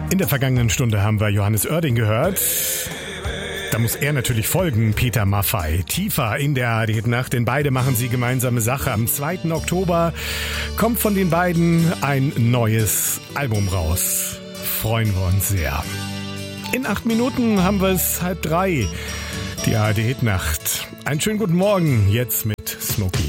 In der vergangenen Stunde haben wir Johannes Oerding gehört. Da muss er natürlich folgen, Peter Maffay. Tiefer in der ARD-Nacht, denn beide machen sie gemeinsame Sache. Am 2. Oktober kommt von den beiden ein neues Album raus. Freuen wir uns sehr. In 8 Minuten haben wir es 2:30. Die ARD-Nacht. Einen schönen guten Morgen, jetzt mit Smokey.